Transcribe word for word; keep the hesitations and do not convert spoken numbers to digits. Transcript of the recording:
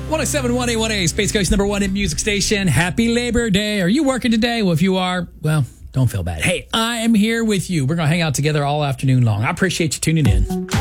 one oh seven point one A one A, Space Coast number one hit music station. Happy Labor Day. Are you working today? Well, if you are, well, don't feel bad. Hey, I am here with you. We're going to hang out together all afternoon long. I appreciate you tuning in.